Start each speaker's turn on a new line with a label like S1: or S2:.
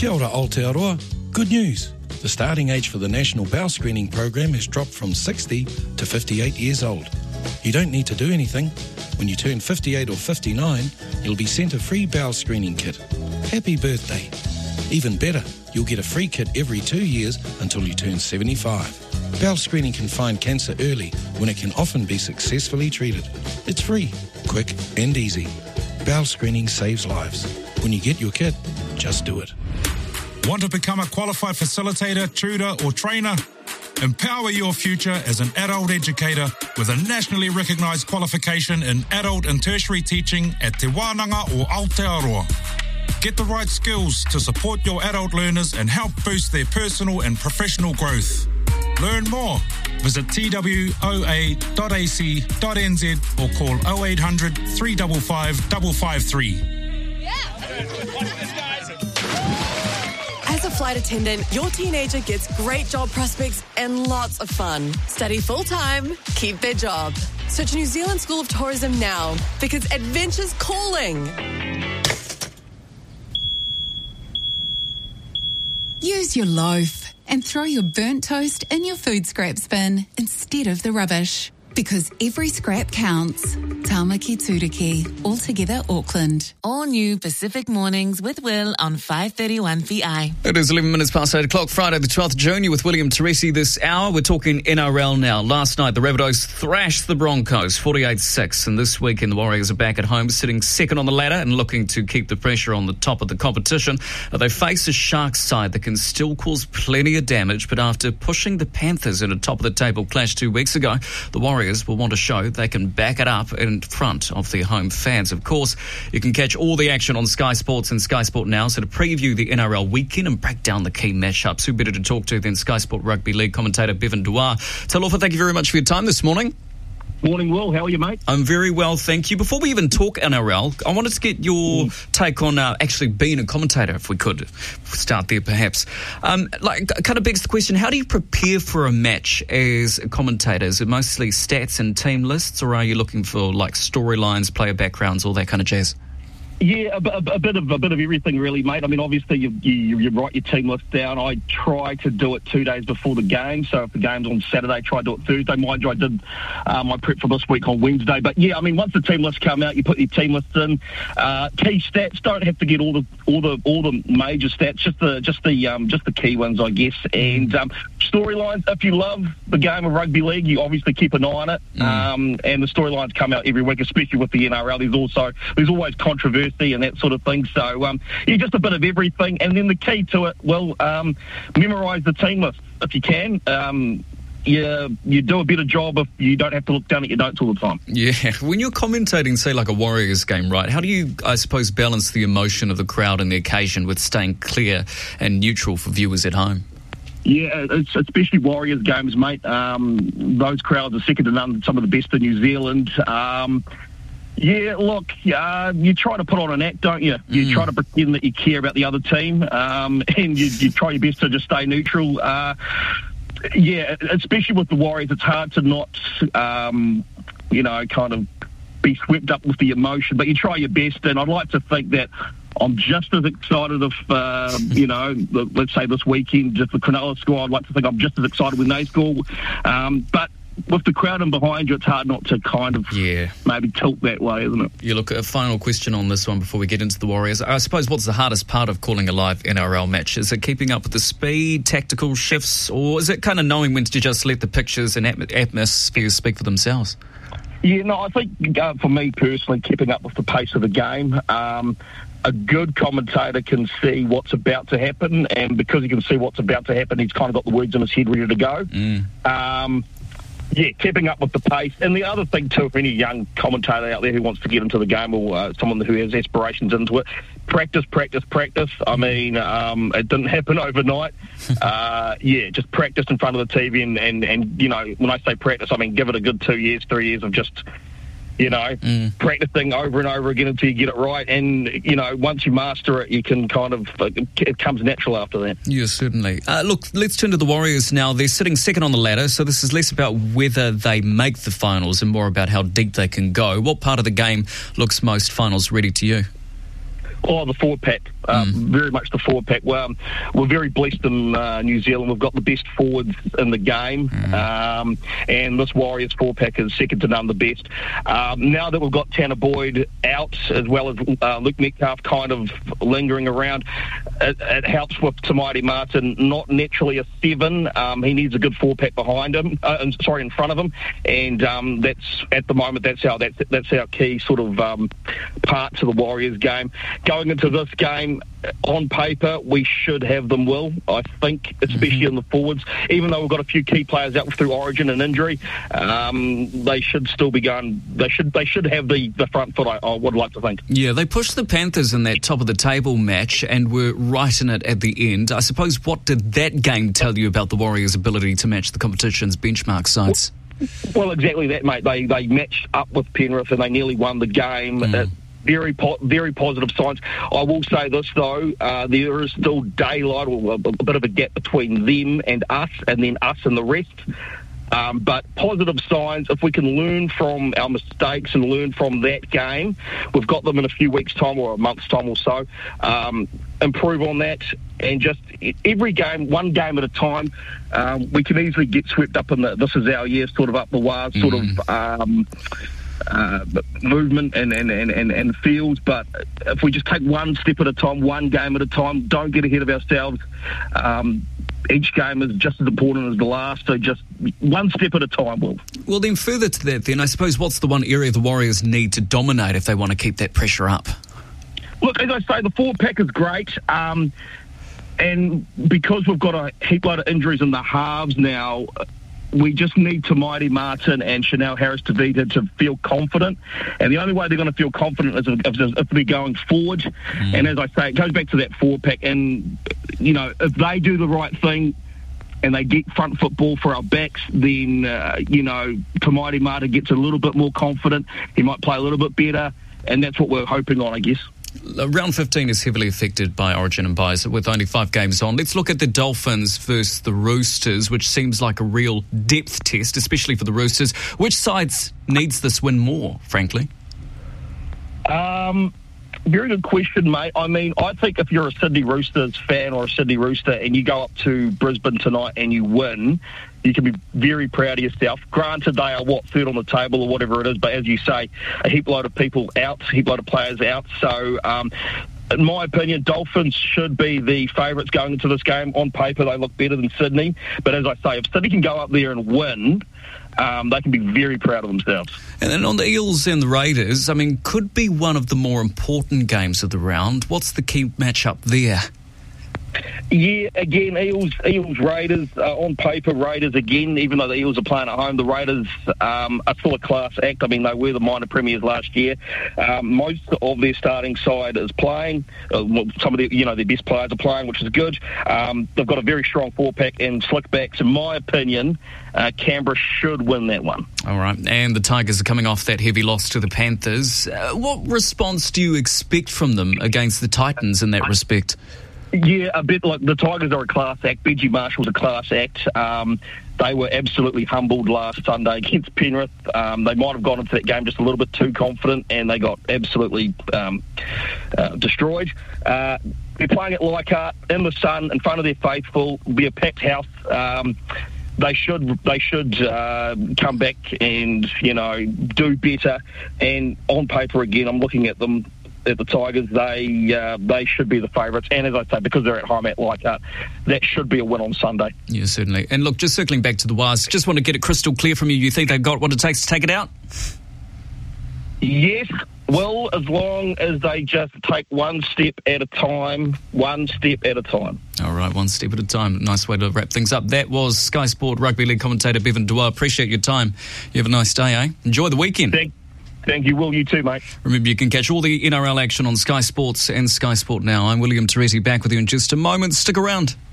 S1: Kia ora Aotearoa. Good news. The starting age for the National Bowel Screening Program has dropped from 60 to 58 years old. You don't need to do anything. When you turn 58 or 59, you'll be sent a free bowel screening kit. Happy birthday. Even better, you'll get a free kit every 2 years until you turn 75. Bowel screening can find cancer early when it can often be successfully treated. It's free, quick and easy. Bowel screening saves lives. When you get your kit, just do it.
S2: Want to become a qualified facilitator, tutor or trainer? Empower your future as an adult educator with a nationally recognised qualification in adult and tertiary teaching at Te Wānanga or Aotearoa. Get the right skills to support your adult learners and help boost their personal and professional growth. Learn more. Visit twoa.ac.nz or call 0800 355 553.
S3: As a flight attendant, your teenager gets great job prospects and lots of fun. Study full-time, keep their job. Search New Zealand School of Tourism now, because adventure's calling.
S4: Use your loaf and throw your burnt toast in your food scrap bin instead of the rubbish. Because every scrap counts. Tāmaki Turiki, altogether Auckland.
S5: All new Pacific Mornings with Will on 531 VI.
S6: It is 11 minutes past 8 o'clock, Friday the 12th of June. You're with William Teresi this hour. We're talking NRL now. Last night, the Rabbitohs thrashed the Broncos 48-6. And this weekend, the Warriors are back at home, sitting second on the ladder and looking to keep the pressure on the top of the competition. They face a Sharks side that can still cause plenty of damage. But after pushing the Panthers in a top-of-the-table clash 2 weeks ago, the Warriors will want to show they can back it up in front of their home fans. Of course, you can catch all the action on Sky Sports and Sky Sport Now. So to preview the NRL weekend and break down the key matchups, who better to talk to than Sky Sport Rugby League commentator Bevan Dwar. Talofa, thank you very much for your time this morning.
S7: Morning, Will. How are you, mate?
S6: I'm very well, thank you. Before we even talk NRL, I wanted to get your take on actually being a commentator, if we could start there perhaps. Kind of begs the question, how do you prepare for a match as a commentator? Is it mostly stats and team lists, or are you looking for like storylines, player backgrounds, all that kind of jazz?
S7: Yeah, a bit of everything, really, mate. I mean, obviously, you write your team list down. I try to do it 2 days before the game. So if the game's on Saturday, try to do it Thursday. Mind you, I did my prep for this week on Wednesday. But yeah, I mean, once the team lists come out, you put your team lists in. Key stats, don't have to get all the major stats, just the key ones, I guess. And storylines, if you love the game of rugby league, you obviously keep an eye on it. And the storylines come out every week, especially with the NRL. There's always controversy and that sort of thing. So, just a bit of everything. And then the key to it, memorise the team list if you can. You do a better job if you don't have to look down at your notes all the time. Yeah.
S6: When you're commentating, say, like a Warriors game, right, how do you, I suppose, balance the emotion of the crowd and the occasion with staying clear and neutral for viewers at home?
S7: Yeah, it's especially Warriors games, mate. Those crowds are second to none, some of the best in New Zealand. Yeah, look, you try to put on an act, don't you? You try to pretend that you care about the other team, and you try your best to just stay neutral. Yeah, especially with the Warriors, it's hard to not, kind of be swept up with the emotion, but you try your best, and I'd like to think that I'm just as excited if, let's say this weekend, if the Cronulla score, I'd like to think I'm just as excited when they score. But with the crowd in behind you, it's hard not to kind of maybe tilt that way, isn't it?
S6: Yeah, look, a final question on this one before we get into the Warriors. I suppose what's the hardest part of calling a live NRL match? Is it keeping up with the speed, tactical shifts, or is it kind of knowing when to just let the pictures and atmospheres speak for themselves?
S7: Yeah, no, I think for me personally, keeping up with the pace of the game, a good commentator can see what's about to happen, and because he can see what's about to happen, he's kind of got the words in his head ready to go. Yeah, keeping up with the pace. And the other thing, too, for any young commentator out there who wants to get into the game or someone who has aspirations into it, practice. I mean, it didn't happen overnight. Just practice in front of the TV and when I say practice, I mean give it a good 2 years, 3 years of just, practicing over and over again until you get it right. And, once you master it, you can kind of, it comes natural after that.
S6: Yeah, certainly. Look, let's turn to the Warriors now. They're sitting second on the ladder, so this is less about whether they make the finals and more about how deep they can go. What part of the game looks most finals ready to you?
S7: Oh, the forward pack. very much the forward pack. We're very blessed in New Zealand. We've got the best forwards in the game, and this Warriors forward pack is second to none the best. Now that we've got Tanner Boyd out, as well as Luke Metcalf kind of lingering around, it helps with Tamati Martin, not naturally a 7. He needs a good forward pack behind him, in front of him, and that's at the moment that's our key sort of part to the Warriors game. Going into this game, on paper, we should have them, Will, I think, especially in the forwards. Even though we've got a few key players out through origin and injury, they should still be going. They should have the front foot, I would like to think.
S6: Yeah, they pushed the Panthers in that top-of-the-table match and were right in it at the end. I suppose, what did that game tell you about the Warriors' ability to match the competition's benchmark sides?
S7: Well, exactly that, mate. They matched up with Penrith and they nearly won the game. Very positive signs. I will say this, though, there is still daylight, or a bit of a gap between them and us, and then us and the rest. But positive signs, if we can learn from our mistakes and learn from that game, we've got them in a few weeks' time or a month's time or so, improve on that, and just every game, one game at a time. We can easily get swept up in the this is our year, sort of up the wires, sort of movement and fields, but if we just take one step at a time, one game at a time, don't get ahead of ourselves. Each game is just as important as the last, so just one step at a time, Will.
S6: Well, then further to that, then, I suppose, what's the one area the Warriors need to dominate if they want to keep that pressure up?
S7: Look, as I say, the forward pack is great, and because we've got a heap load of injuries in the halves now, we just need Tamati Martin and Chanel Harris-Tavita to feel confident. And the only way they're going to feel confident is if they're going forward. And as I say, it goes back to that forward pack. And, you know, if they do the right thing and they get front football for our backs, then, Tamati Martin gets a little bit more confident. He might play a little bit better. And that's what we're hoping on, I guess.
S6: Round 15 is heavily affected by origin and buys with only 5 games on. Let's look at the Dolphins versus the Roosters, which seems like a real depth test, especially for the Roosters. Which sides needs this win more, frankly?
S7: Very good question, mate. I mean, I think if you're a Sydney Roosters fan or a Sydney Rooster and you go up to Brisbane tonight and you win, you can be very proud of yourself. Granted, they are, third on the table or whatever it is, but as you say, a heap load of people out, a heap load of players out. So, in my opinion, Dolphins should be the favourites going into this game. On paper, they look better than Sydney. But as I say, if Sydney can go up there and win, they can be very proud of themselves.
S6: And then on the Eels and the Raiders, I mean, could be one of the more important games of the round. What's the key matchup there?
S7: Yeah, again, Eels, Raiders, on paper, Raiders again, even though the Eels are playing at home, the Raiders are still a class act. I mean, they were the minor premiers last year. Most of their starting side is playing. Some of their best players are playing, which is good. They've got a very strong forward pack and slick backs. In my opinion, Canberra should win that one. All right,
S6: and the Tigers are coming off that heavy loss to the Panthers. What response do you expect from them against the Titans in that respect?
S7: Yeah, a bit like the Tigers are a class act. Benji Marshall's a class act. They were absolutely humbled last Sunday against Penrith. They might have gone into that game just a little bit too confident, and they got absolutely destroyed. They're playing at Leichhardt in the sun in front of their faithful. It'll be a packed house. They should come back and do better. And on paper again, I'm looking at them. At the Tigers, they should be the favourites, and as I say, because they're at home at Leichhardt, that should be a win on Sunday.
S6: Yeah, certainly. And look, just circling back to the Wires, just want to get it crystal clear from you. You think they've got what it takes to take it out?
S7: Yes, well, as long as they just take one step at a time. One step at a time.
S6: All right, one step at a time. Nice way to wrap things up. That was Sky Sport Rugby League commentator Bevan Dwyer. Appreciate your time. You have a nice day, eh? Enjoy the weekend.
S7: Thank you, Will. You too, mate.
S6: Remember, you can catch all the NRL action on Sky Sports and Sky Sport Now. I'm William Teresi, back with you in just a moment. Stick around.